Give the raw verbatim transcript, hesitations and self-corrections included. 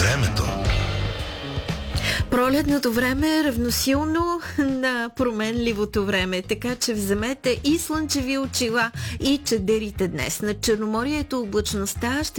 Времето. Пролетното време е равносилно на променливото време, така че вземете и слънчеви очила и чадърите днес. На Черноморието облачността ще